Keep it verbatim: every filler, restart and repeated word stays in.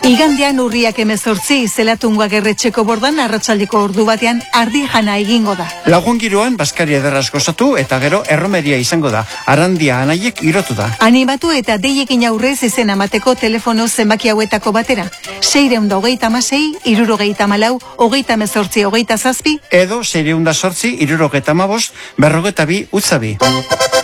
Igandean urriak emezortzi, Zelatunga gerretxeko bordan arratsaldeko ordu batean ardi jana egingo da. Lagun giroan Baskari ederraz gozatu eta gero erromeria izango da. Arandia anaiek irotu da. Animatu eta deiekin aurrez izen amateko telefono zenbaki hauetako batera. Seireunda hogeita amasei, irurogeita amalau, hogeita emezortzi, hogeita zazpi. Edo seireunda sortzi, irurogeita amabost, berrogeta bi, utzabi.